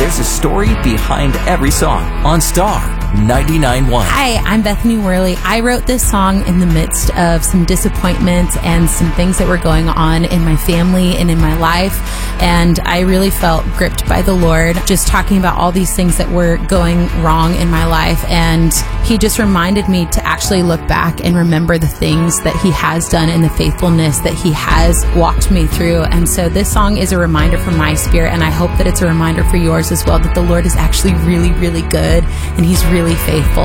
there's a story behind every song on Star 99.1. Hi, I'm Bethany Worley. I wrote this song in the midst of some disappointments and some things that were going on in my family and in my life. And I really felt gripped by the Lord, just talking about all these things that were going wrong in my life. And He just reminded me to actually look back and remember the things that He has done and the faithfulness that He has walked me through. And so this song is a reminder for my spirit, and I hope that it's a reminder for yours as well, that the Lord is actually really, really good and He's really faithful.